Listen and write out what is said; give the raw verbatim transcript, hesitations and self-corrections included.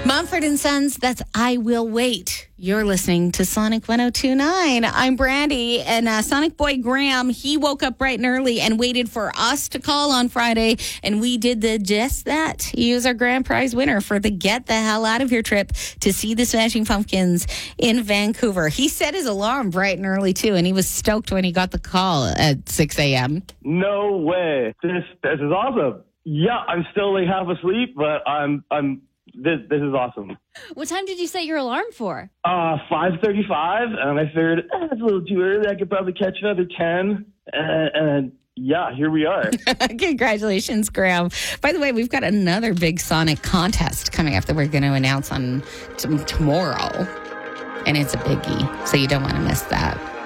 Mumford and Sons, that's I Will Wait. You're listening to Sonic one oh two point nine. I'm Brandy, and uh, Sonic Boy Graham, he woke up bright and early and waited for us to call on Friday, and we did the just that. He was our grand prize winner for the Get the Hell Out of Here trip to see the Smashing Pumpkins in Vancouver. He set his alarm bright and early, too, and he was stoked when he got the call at six a.m. No way. This this is awesome. Yeah, I'm still like half asleep, but I'm I'm this this is awesome. What time did you set your alarm for? Uh, five thirty-five, and I figured eh, it's a little too early. I could probably catch another ten, and, and yeah, here we are. Congratulations, Graham. By the way, we've got another big Sonic contest coming up that we're going to announce on t- tomorrow, and it's a biggie, so you don't want to miss that.